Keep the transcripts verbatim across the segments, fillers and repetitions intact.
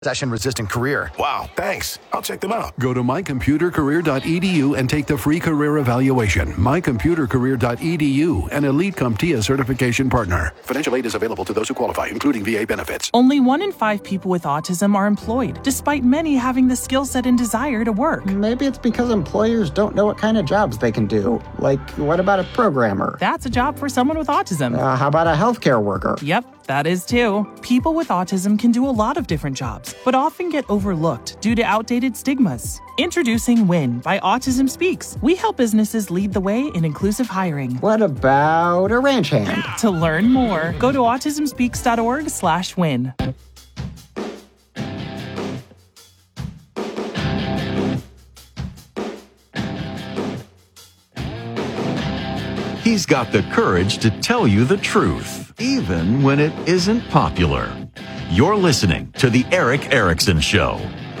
Recession-resistant career. Wow, thanks. I'll check them out. Go to my computer career dot e d u and take the free career evaluation. my computer career dot e d u, an Elite CompTIA certification partner. Financial aid is available to those who qualify, including V A benefits. Only one in five people with autism are employed, despite many having the skill set and desire to work. Maybe it's because employers don't know what kind of jobs they can do. Like, what about a programmer? That's a job for someone with autism. Uh, how about a healthcare worker? Yep, that is too. People with autism can do a lot of different jobs, but often get overlooked due to outdated stigmas. Introducing WIN by Autism Speaks. We help businesses lead the way in inclusive hiring. What about a ranch hand? To learn more, go to autism speaks dot org slash win. He's got the courage to tell you the truth, even when it isn't popular. You're listening to The Erick Erickson Show.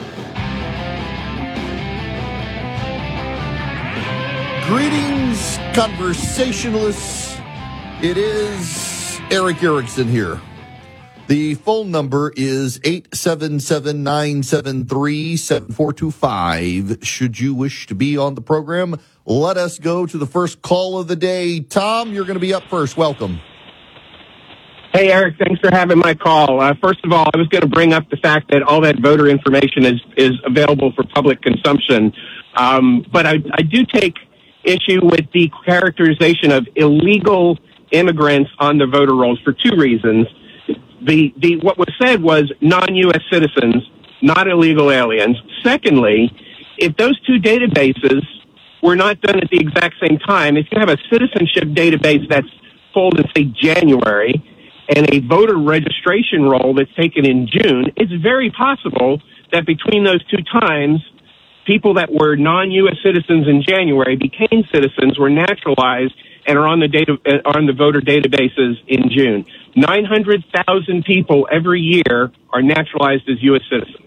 Greetings, conversationalists. It is Erick Erickson here. The phone number is eight seven seven, nine seven three, seven four two five. Should you wish to be on the program, let us go to the first call of the day. Tom, you're going to be up first. Welcome. Hey, Eric, thanks for having my call. Uh, first of all, I was going to bring up the fact that all that voter information is, is available for public consumption. Um, but I, I do take issue with the characterization of illegal immigrants on the voter rolls for two reasons. The, the, what was said was non-U S citizens, not illegal aliens. Secondly, if those two databases were not done at the exact same time, if you have a citizenship database that's pulled in, say, January, and a voter registration roll that's taken in June, it's very possible that between those two times, people that were non-U S citizens in January became citizens, were naturalized, and are on the data are on the voter databases in June. nine hundred thousand people every year are naturalized as U S citizens.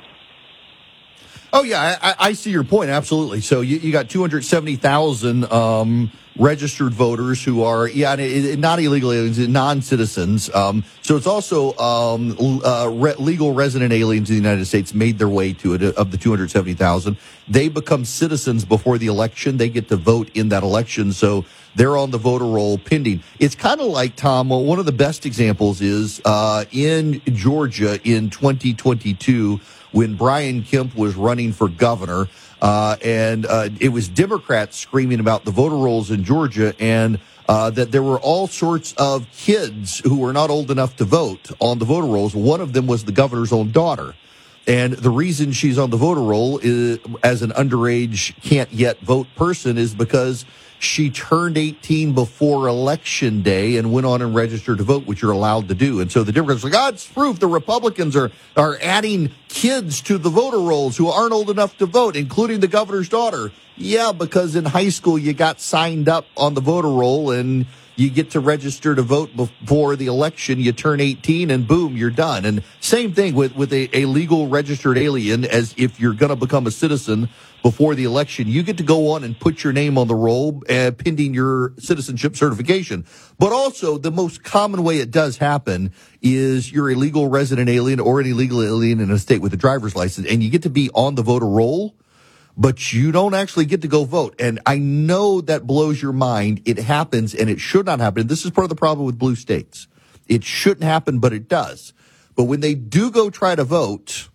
Oh, yeah, I, I see your point, absolutely. So you, you got two hundred seventy thousand um, registered voters who are, yeah, not illegal aliens, non-citizens. Um, so it's also um, uh, re- legal resident aliens in the United States made their way to it, of the two hundred seventy thousand. They become citizens before the election. They get to vote in that election, so they're on the voter roll pending. It's kind of like, Tom, well, one of the best examples is uh, in Georgia in twenty twenty-two, when Brian Kemp was running for governor, uh, and uh, it was Democrats screaming about the voter rolls in Georgia, and uh, that there were all sorts of kids who were not old enough to vote on the voter rolls. One of them was the governor's own daughter. And the reason she's on the voter roll is, as an underage can't yet vote person, is because she turned eighteen before Election Day and went on and registered to vote, which you're allowed to do. And so the Democrats are like, oh, it's proof the Republicans are, are adding kids to the voter rolls who aren't old enough to vote, including the governor's daughter. Yeah, because in high school you got signed up on the voter roll and you get to register to vote before the election. You turn eighteen and boom, you're done. And same thing with, with a, a legal registered alien, as if you're going to become a citizen before the election, you get to go on and put your name on the roll uh, pending your citizenship certification. But also, the most common way it does happen is you're a legal resident alien or an illegal alien in a state with a driver's license, and you get to be on the voter roll, but you don't actually get to go vote. And I know that blows your mind. It happens, and it should not happen. This is part of the problem with blue states. It shouldn't happen, but it does. But when they do go try to vote,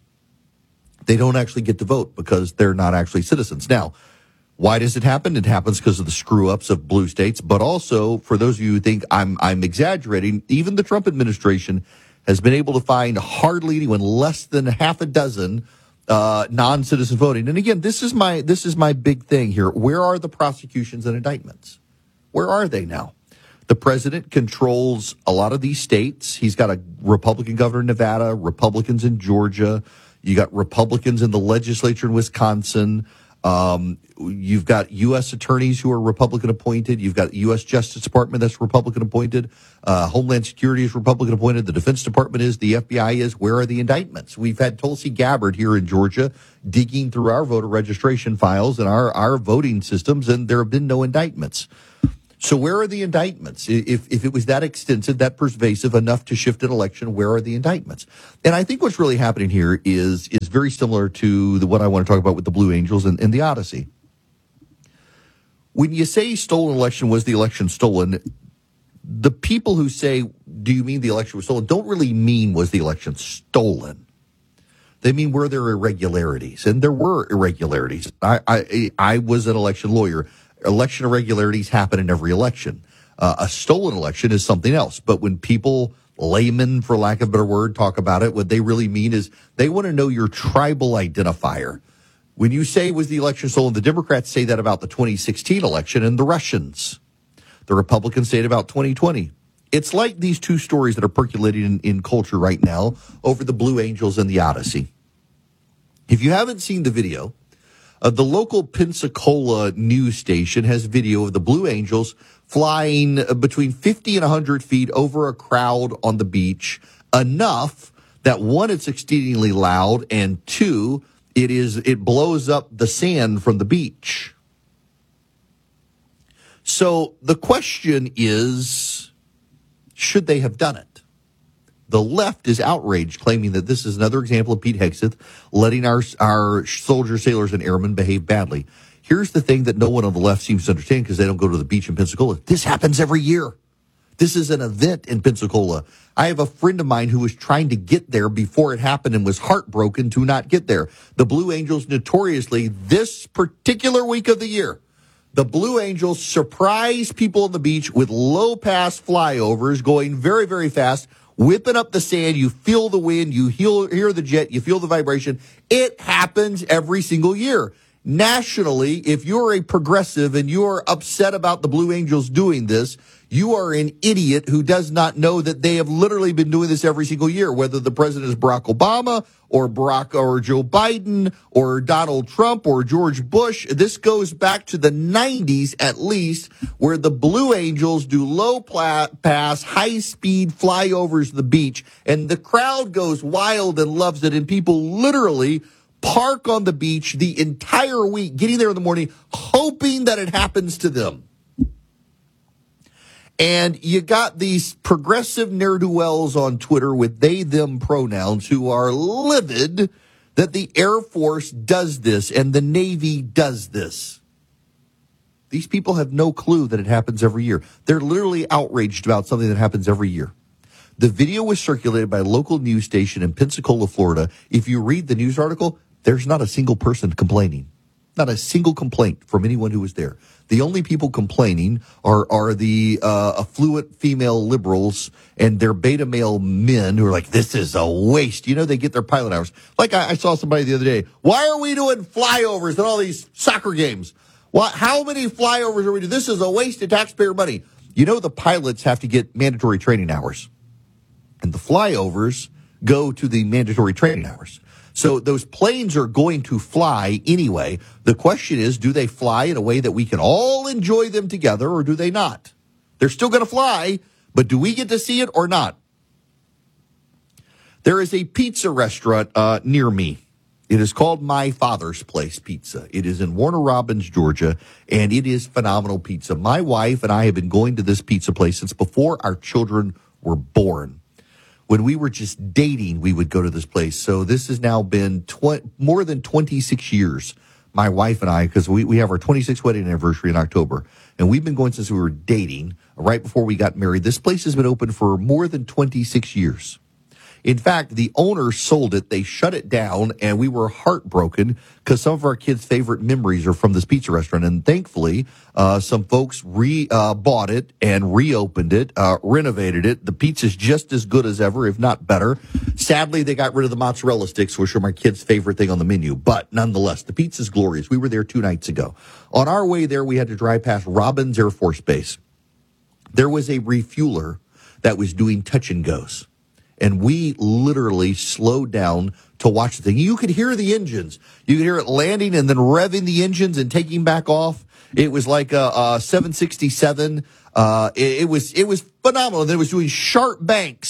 they don't actually get to vote because they're not actually citizens. Now, why does it happen? It happens because of the screw-ups of blue states. But also, for those of you who think I'm I'm exaggerating, even the Trump administration has been able to find hardly anyone, less than half a dozen uh, non-citizen voting. And again, this is my this is my big thing here. Where are the prosecutions and indictments? Where are they now? The president controls a lot of these states. He's got a Republican governor in Nevada, Republicans in Georgia. You got Republicans in the legislature in Wisconsin. Um, you've got U S attorneys who are Republican appointed. You've got U S Justice Department that's Republican appointed. Uh, Homeland Security is Republican appointed. The Defense Department is. The F B I is. Where are the indictments? We've had Tulsi Gabbard here in Georgia digging through our voter registration files and our, our voting systems, and there have been no indictments. So where are the indictments? If if it was that extensive, that pervasive enough to shift an election, where are the indictments? And I think what's really happening here is is very similar to the, what I want to talk about with the Blue Angels and, and the Odyssey. When you say stolen election, was the election stolen? The people who say, do you mean the election was stolen, don't really mean was the election stolen. They mean, were there irregularities? And there were irregularities. I I, I was an election lawyer. Election irregularities happen in every election. Uh, a stolen election is something else. But when people, laymen, for lack of a better word, talk about it, what they really mean is they want to know your tribal identifier. When you say was the election stolen, the Democrats say that about the twenty sixteen election and the Russians. The Republicans say it about twenty twenty. It's like these two stories that are percolating in, in culture right now over the Blue Angels and the Odyssey. If you haven't seen the video, Uh, the local Pensacola news station has video of the Blue Angels flying between fifty and one hundred feet over a crowd on the beach, enough that, one, it's exceedingly loud, and two, it is it blows up the sand from the beach. So the question is, should they have done it? The left is outraged, claiming that this is another example of Pete Hegseth letting our our soldiers, sailors, and airmen behave badly. Here's the thing that no one on the left seems to understand, because they don't go to the beach in Pensacola. This happens every year. This is an event in Pensacola. I have a friend of mine who was trying to get there before it happened and was heartbroken to not get there. The Blue Angels, notoriously, this particular week of the year, the Blue Angels surprise people on the beach with low-pass flyovers going very, very fast, whipping up the sand. You feel the wind, you hear the jet, you feel the vibration. It happens every single year. Nationally, if you're a progressive and you're upset about the Blue Angels doing this, you are an idiot who does not know that they have literally been doing this every single year, whether the president is Barack Obama or Barack or Joe Biden or Donald Trump or George Bush. This goes back to the nineties at least, where the Blue Angels do low pass, high speed flyovers the beach, and the crowd goes wild and loves it, and people literally park on the beach the entire week, getting there in the morning, hoping that it happens to them. And you got these progressive ne'er-do-wells on Twitter with they, them pronouns who are livid that the Air Force does this and the Navy does this. These people have no clue that it happens every year. They're literally outraged about something that happens every year. The video was circulated by a local news station in Pensacola, Florida. If you read the news article, there's not a single person complaining. Not a single complaint from anyone who was there. The only people complaining are are the uh, affluent female liberals and their beta male men who are like, this is a waste. You know, they get their pilot hours. Like I, I saw somebody the other day. Why are we doing flyovers at all these soccer games? Why, how many flyovers are we doing? This is a waste of taxpayer money. You know, the pilots have to get mandatory training hours. And the flyovers go to the mandatory training hours. So those planes are going to fly anyway. The question is, do they fly in a way that we can all enjoy them together, or do they not? They're still going to fly, but do we get to see it or not? There is a pizza restaurant uh, near me. It is called My Father's Place Pizza. It is in Warner Robins, Georgia, and it is phenomenal pizza. My wife and I have been going to this pizza place since before our children were born. When we were just dating, we would go to this place. So this has now been tw- more than twenty-six years, my wife and I, because we, we have our twenty-sixth wedding anniversary in October. And we've been going since we were dating, right before we got married. This place has been open for more than twenty-six years. In fact, the owner sold it. They shut it down, and we were heartbroken because some of our kids' favorite memories are from this pizza restaurant. And thankfully, uh, some folks re uh, bought it and reopened it, uh, renovated it. The pizza's just as good as ever, if not better. Sadly, they got rid of the mozzarella sticks, which are my kids' favorite thing on the menu. But nonetheless, the pizza's glorious. We were there two nights ago. On our way there, we had to drive past Robins Air Force Base. There was a refueler that was doing touch and goes. And we literally slowed down to watch the thing. You could hear the engines. You could hear it landing and then revving the engines and taking back off. It was like a, a seven sixty-seven. Uh, it, it was it was phenomenal. And it was doing sharp banks.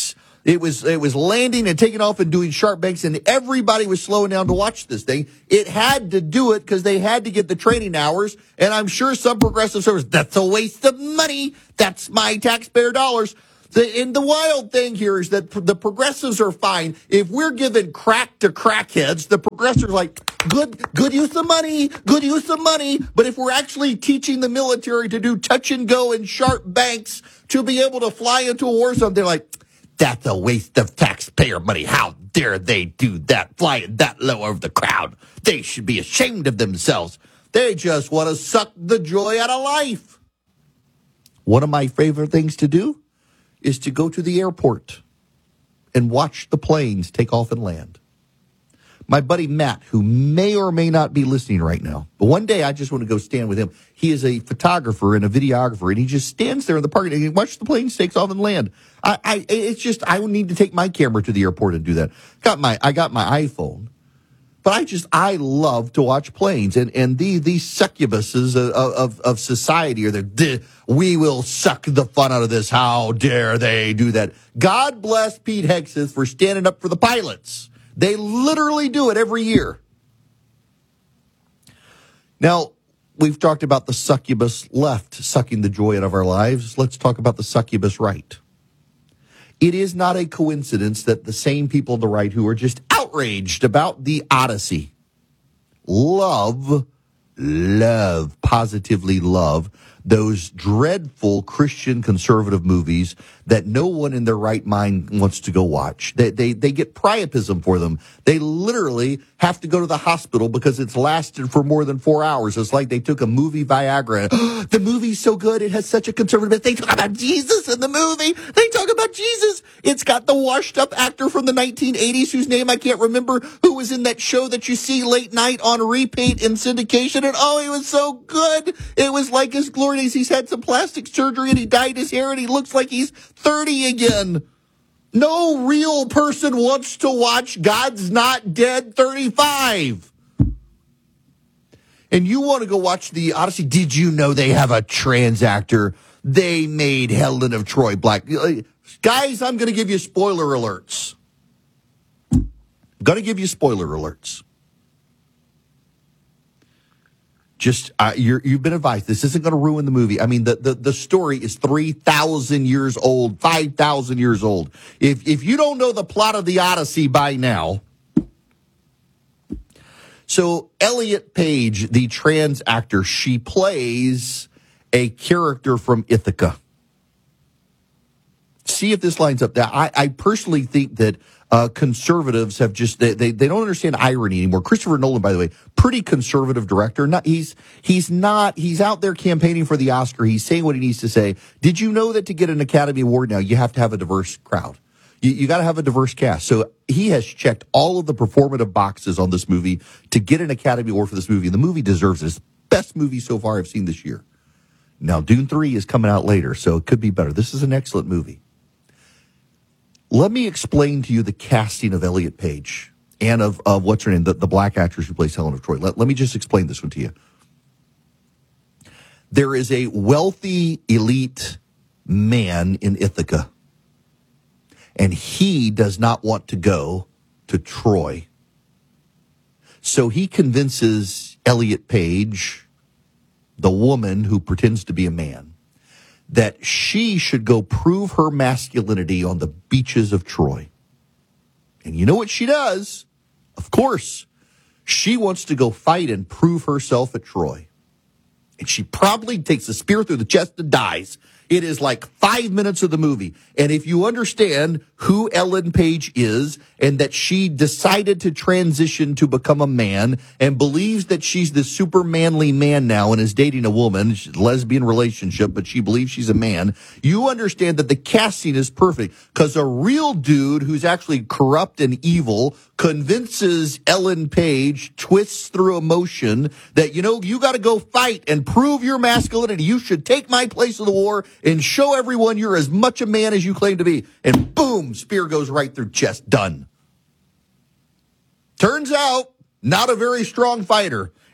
It was it was landing and taking off and doing sharp banks, and everybody was slowing down to watch this thing. It had to do it because they had to get the training hours, and I'm sure some progressive servers, that's a waste of money. That's my taxpayer dollars. The, and the wild thing here is that the progressives are fine. If we're giving crack to crackheads, the progressives are like, good, good use of money, good use of money. But if we're actually teaching the military to do touch and go and sharp banks to be able to fly into a war zone, they're like, that's a waste of taxpayer money. How dare they do that, flying that low over the crowd? They should be ashamed of themselves. They just want to suck the joy out of life. One of my favorite things to do is to go to the airport and watch the planes take off and land. My buddy Matt, who may or may not be listening right now, but one day I just want to go stand with him. He is a photographer and a videographer, and he just stands there in the park and he watches the planes take off and land. I, I, it's just, I would need to take my camera to the airport and do that. Got my, I got my iPhone, but I just, I love to watch planes, and and these these succubuses of of, of society are there. We will suck the fun out of this. How dare they do that? God bless Pete Hegseth for standing up for the pilots. They literally do it every year. Now, we've talked about the succubus left sucking the joy out of our lives. Let's talk about the succubus right. It is not a coincidence that the same people on the right who are just outraged about the Odyssey love, love, positively love those dreadful Christian conservative movies that no one in their right mind wants to go watch. They, they, they get priapism for them. They literally have to go to the hospital because it's lasted for more than four hours. It's like they took a movie Viagra. The movie's so good. It has such a conservative. They talk about Jesus in the movie. They talk about Jesus. It's got the washed up actor from the nineteen eighties whose name I can't remember, who was in that show that you see late night on repeat in syndication. And oh, he was so good. It was like his glory days. He's had some plastic surgery and he dyed his hair and he looks like he's thirty again. No real person wants to watch God's Not Dead thirty-five. And you want to go watch the Odyssey. Did you know they have a trans actor? They made Helen of Troy black. Guys, I'm going to give you spoiler alerts. I'm going to give you spoiler alerts. Just, uh, you're, you've been advised. This isn't going to ruin the movie. I mean, the, the, the story is three thousand years old, five thousand years old. If, if you don't know the plot of the Odyssey by now. So Elliot Page, the trans actor, she plays a character from Ithaca. See if this lines up. Now, I, I personally think that Uh, conservatives have just, they, they, they don't understand irony anymore. Christopher Nolan, by the way, pretty conservative director. Not, he's, he's not, he's out there campaigning for the Oscar. He's saying what he needs to say. Did you know that to get an Academy Award now, you have to have a diverse crowd? You, you got to have a diverse cast. So he has checked all of the performative boxes on this movie to get an Academy Award for this movie. And the movie deserves it. It's the best movie so far I've seen this year. Now, Dune three is coming out later, so it could be better. This is an excellent movie. Let me explain to you the casting of Elliot Page and of, of what's her name, the, the black actress who plays Helen of Troy. Let, let me just explain this one to you. There is a wealthy, elite man in Ithaca, and he does not want to go to Troy. So he convinces Elliot Page, the woman who pretends to be a man, that she should go prove her masculinity on the beaches of Troy. And you know what she does? Of course, she wants to go fight and prove herself at Troy. And she probably takes a spear through the chest and dies. It is like five minutes of the movie. And if you understand who Ellen Page is and that she decided to transition to become a man and believes that she's this super manly man now and is dating a woman, lesbian relationship, but she believes she's a man, you understand that the casting is perfect because a real dude who's actually corrupt and evil convinces Ellen Page, twists through emotion that, you know, you got to go fight and prove your masculinity. You should take my place in the war and show everyone you're as much a man as you claim to be. And boom, spear goes right through chest. Done. Turns out, not a very strong fighter.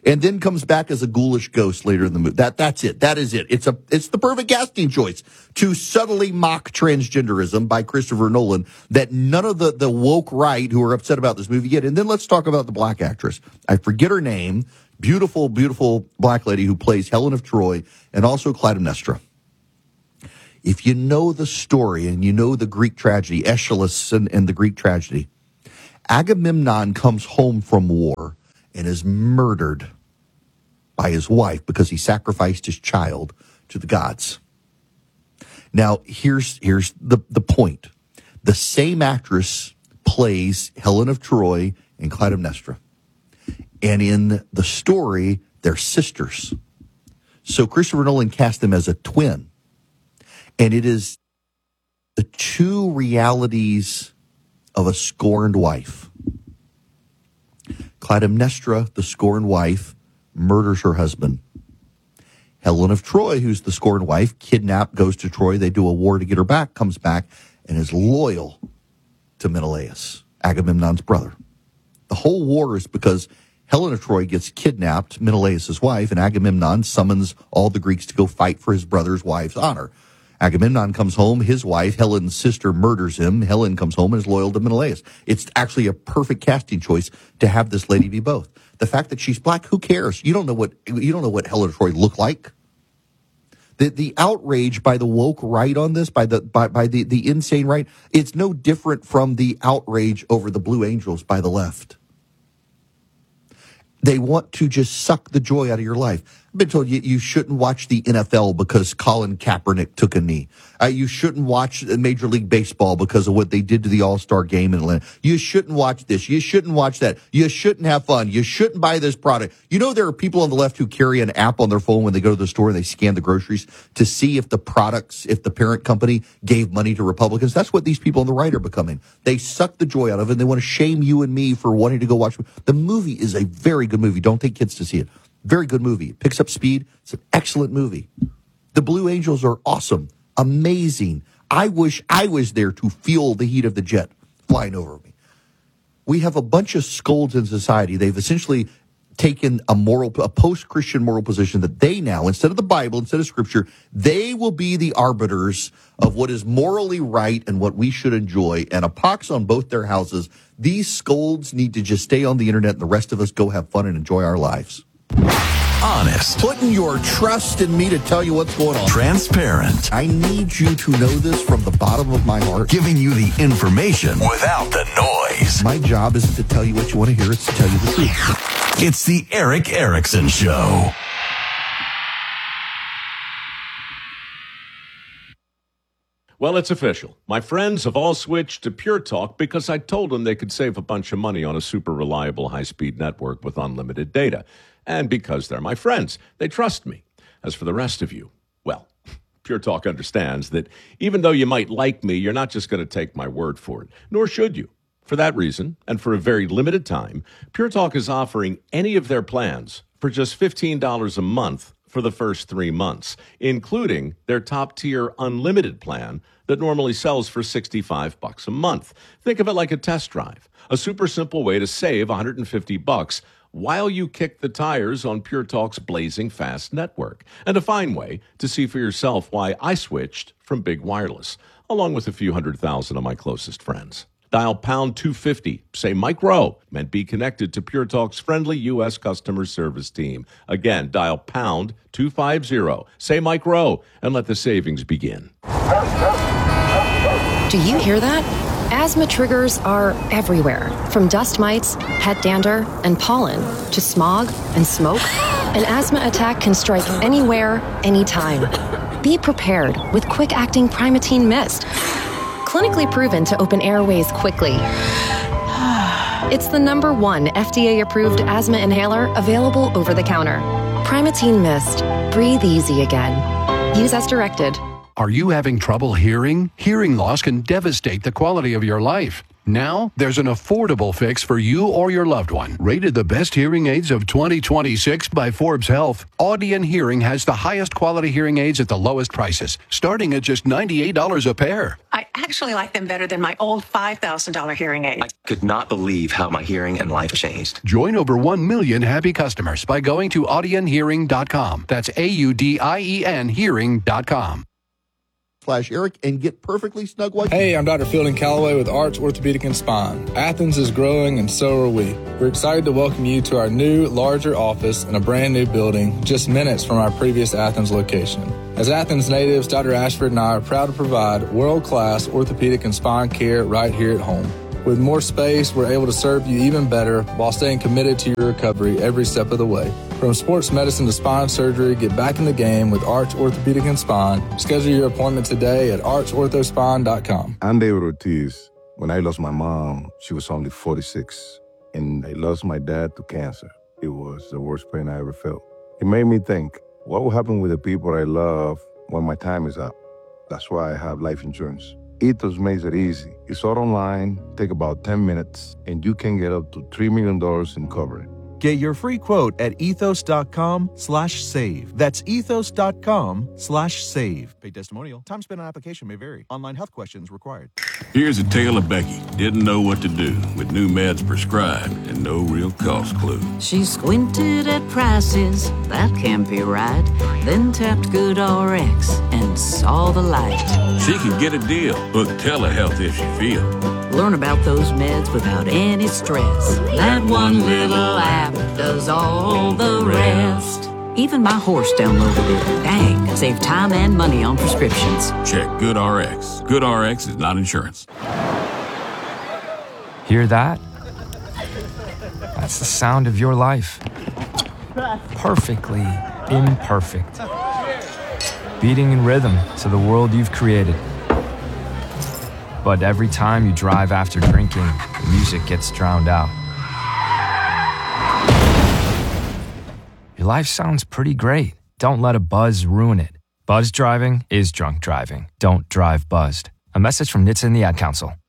and then comes back as a ghoulish ghost later in the movie. That that's it. That is it. It's a it's the perfect casting choice to subtly mock transgenderism by Christopher Nolan that none of the, the woke right who are upset about this movie get. And then let's talk about the black actress. I forget her name. Beautiful, beautiful black lady who plays Helen of Troy and also Clytemnestra. If you know the story and you know the Greek tragedy, Aeschylus and, and the Greek tragedy, Agamemnon comes home from war and is murdered by his wife because he sacrificed his child to the gods. Now, here's here's the, the point. The same actress plays Helen of Troy and Clytemnestra. And in the story, they're sisters. So Christopher Nolan cast them as a twin. And it is the two realities of a scorned wife. Clytemnestra, the scorned wife, murders her husband. Helen of Troy, who's the scorned wife, kidnapped, goes to Troy. They do a war to get her back, comes back, and is loyal to Menelaus, Agamemnon's brother. The whole war is because Helen of Troy gets kidnapped, Menelaus' wife, and Agamemnon summons all the Greeks to go fight for his brother's wife's honor. Agamemnon comes home, his wife, Helen's sister, murders him. Helen comes home and is loyal to Menelaus. It's actually a perfect casting choice to have this lady be both. The fact that she's black, who cares? You don't know what you don't know what Helen of Troy looked like. The the outrage by the woke right on this, by the by, by the, the insane right, it's no different from the outrage over the Blue Angels by the left. They want to just suck the joy out of your life. I've been told you, you shouldn't watch the N F L because Colin Kaepernick took a knee. Uh, you shouldn't watch Major League Baseball because of what they did to the All-Star game in Atlanta. You shouldn't watch this. You shouldn't watch that. You shouldn't have fun. You shouldn't buy this product. You know there are people on the left who carry an app on their phone when they go to the store and they scan the groceries to see if the products, if the parent company gave money to Republicans. That's what these people on the right are becoming. They suck the joy out of it, and they want to shame you and me for wanting to go watch. The movie is a very good movie. Don't take kids to see it. Very good movie. It picks up speed. It's an excellent movie. The Blue Angels are awesome. Amazing. I wish I was there to feel the heat of the jet flying over me. We have a bunch of scolds in society. They've essentially taken a moral, a post-Christian moral position that they now, instead of the Bible, instead of Scripture, they will be the arbiters of what is morally right and what we should enjoy, and a pox on both their houses. These scolds need to just stay on the internet, and the rest of us go have fun and enjoy our lives. Honest. Putting your trust in me to tell you what's going on. Transparent. I need you to know this from the bottom of my heart. Giving you the information without the noise. My job isn't to tell you what you want to hear, it's to tell you the truth. It's the Eric Erickson Show. Well, it's official. My friends have all switched to Pure Talk because I told them they could save a bunch of money on a super reliable high-speed network with unlimited data. And because they're my friends, they trust me. As for the rest of you, well, Pure Talk understands that even though you might like me, you're not just going to take my word for it, nor should you. For that reason, and for a very limited time, Pure Talk is offering any of their plans for just fifteen dollars a month for the first three months, including their top-tier unlimited plan that normally sells for sixty-five bucks a month. Think of it like a test drive, a super simple way to save one hundred fifty bucks while you kick the tires on Pure Talk's blazing fast network, and a fine way to see for yourself why I switched from big wireless, along with a few hundred thousand of my closest friends. Dial pound two fifty, say Mike Rowe, and be connected to Pure Talk's friendly U S customer service team. Again, dial pound two fifty, say Mike Rowe, and let the savings begin. Do you hear that? Asthma triggers are everywhere, from dust mites, pet dander, and pollen, to smog and smoke. An asthma attack can strike anywhere, anytime. Be prepared with quick-acting Primatene Mist. Clinically proven to open airways quickly. It's the number one F D A-approved asthma inhaler available over the counter. Primatene Mist. Breathe easy again. Use as directed. Are you having trouble hearing? Hearing loss can devastate the quality of your life. Now, there's an affordable fix for you or your loved one. Rated the best hearing aids of twenty twenty-six by Forbes Health, Audien Hearing has the highest quality hearing aids at the lowest prices, starting at just ninety-eight dollars a pair. I actually like them better than my old five thousand dollars hearing aid. I could not believe how my hearing and life changed. Join over one million happy customers by going to audien hearing dot com. That's A U D I E N hearing dot com. Slash Eric and get perfectly snug white. Hey, I'm Doctor Fielding Calloway with Arch Orthopedic and Spine. Athens is growing and so are we. We're excited to welcome you to our new, larger office in a brand new building just minutes from our previous Athens location. As Athens natives, Doctor Ashford and I are proud to provide world-class orthopedic and spine care right here at home. With more space, we're able to serve you even better while staying committed to your recovery every step of the way. From sports medicine to spine surgery, get back in the game with Arch Orthopedic and Spine. Schedule your appointment today at arch ortho spine dot com. I'm David Ortiz. When I lost my mom, she was only forty-six, and I lost my dad to cancer. It was the worst pain I ever felt. It made me think, what will happen with the people I love when my time is up? That's why I have life insurance. Ethos makes it easy. It's all online, take about ten minutes, and you can get up to three million dollars in coverage. Get your free quote at ethos.com slash save. That's ethos.com slash save. Paid testimonial. Time spent on application may vary. Online health questions required. Here's a tale of Becky. Didn't know what to do with new meds prescribed and no real cost clue. She squinted at prices, that can't be right. Then tapped GoodRx and saw the light. She could get a deal. Book telehealth if she feels. Learn about those meds without any stress. That one little app does all the rest. Even my horse downloaded it. Dang, save time and money on prescriptions. Check GoodRx. GoodRx is not insurance. Hear that? That's the sound of your life. Perfectly imperfect. Beating in rhythm to the world you've created. But every time you drive after drinking, the music gets drowned out. Your life sounds pretty great. Don't let a buzz ruin it. Buzz driving is drunk driving. Don't drive buzzed. A message from N H T S A and the Ad Council.